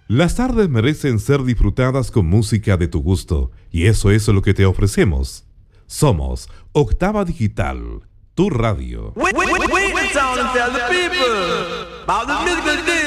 Las tardes merecen ser disfrutadas con música de tu gusto, y eso es lo que te ofrecemos. Somos Octava Digital, tu radio. Wait and tell the people about the musical deal.